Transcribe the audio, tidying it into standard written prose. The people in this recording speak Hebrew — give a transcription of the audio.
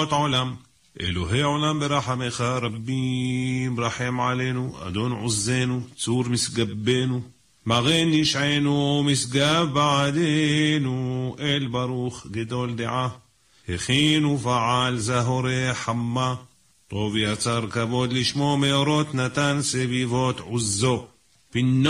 אומות עולם. אלוהי עולם ברחמך רבים, רחם עלינו, אדון עוזנו, צור מסגבנו, מגן נשענו, משגב בעדנו, אל ברוך גדול דעה, הכין ופעל זהורי חמה, טוב יצר כבוד לשמו מאורות נתן סביבות עוזו, פינו